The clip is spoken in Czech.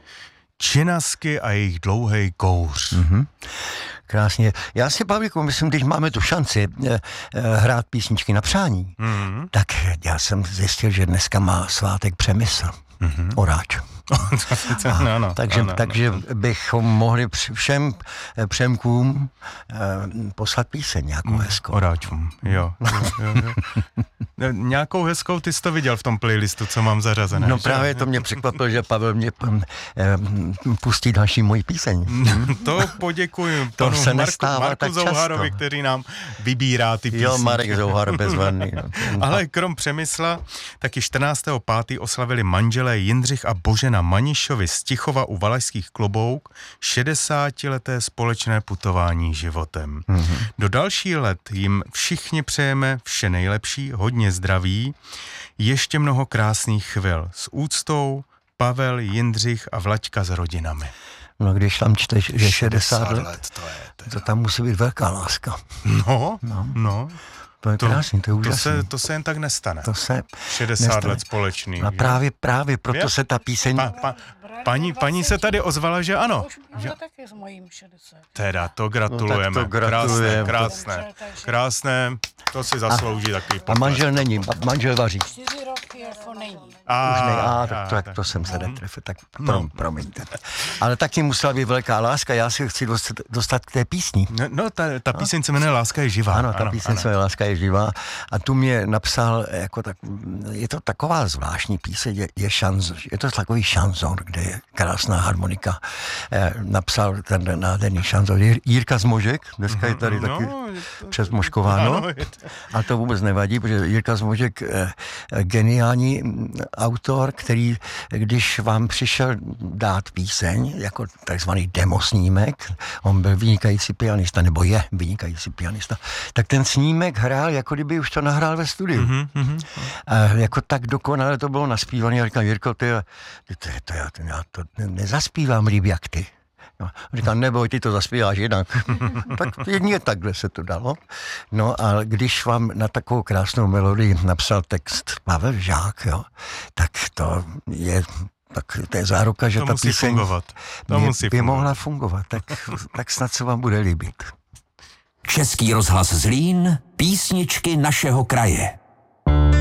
Činasky a jejich dlouhej kouř. Krásně. Já si, Pavlíku, myslím, když máme tu šanci hrát písničky na přání, tak já jsem zjistil, že dneska má svátek Přemysl. Oráč. Takže bychom mohli všem Přemkům poslat píseň nějakou hezkou. Oráčům, jo. Nějakou hezkou ty jsi to viděl v tom playlistu, co mám zařazené. No právě to mě překvapilo, že Pavel mě pustí další moji píseň. To poděkuji to panu se nestává Marku Zouharovi, který nám vybírá ty písně. Jo, Marek Zouhar bezvadný. No. Ale krom Přemysla, taky 14.5. oslavili manželé Jindřich a Božena Manišovi z Tichova u Valašských Klobouk 60leté společné putování životem. Do další let jim všichni přejeme vše nejlepší, hodně zdraví, ještě mnoho krásných chvil. S úctou Pavel, Jindřich a Vlaďka s rodinami. No když tam čteš, že 60 let, to tam musí být velká láska. No. To je krásný, to je úžasný. To se jen tak nestane. To se 60 nestane. Let společný. A právě proto se ta píseň... Paní se tady ozvala, že ano. Že taky s mojím 60. Teda, to gratulujeme. No, tak to gratulujeme. Krásné. To si zaslouží takový potlesk. A manžel není, manžel vaří. 4 roky jako není. Tak to jsem se netrefil, tak promiňte. Ale taky musela být velká láska, já si chci dostat k té písni. No, ta píseň se jmenuje Láska je živá. Ano, ta píseň se jmenuje Láska je živá a tu mě napsal, jako tak, je to taková zvláštní píseň, je to takový šanzon, kde je krásná harmonika. Napsal ten nádherný šanzon Jirka Zmožek, dneska je tady taky přezmožkováno. A to vůbec nevadí, protože Jirka Zmožek geniální autor, který, když vám přišel dát píseň, jako takzvaný demosnímek, on byl vynikající pianista, nebo je vynikající pianista, tak ten snímek hrál, jako kdyby už to nahrál ve studiu. A jako tak dokonale to bylo naspívané. Já říkám, Jirko, já to nezaspívám líp jak ty. No, říkám, neboj, ty to zaspíváš jinak. Tak jedině takhle se to dalo. No a když vám na takovou krásnou melodii napsal text Pavel Žák, jo, tak to je záruka, že to ta píseň by mohla fungovat. Tak snad se vám bude líbit. Český rozhlas Zlín, písničky našeho kraje.